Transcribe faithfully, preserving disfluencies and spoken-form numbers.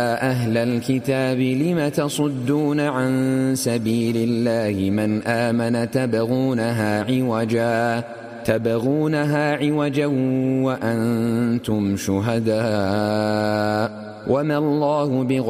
أهل الكتاب لم تصدون عن سبيل الله من آمن تبغونها عوجا تبغونها عوجا وأنتم شهداء وما الله بغ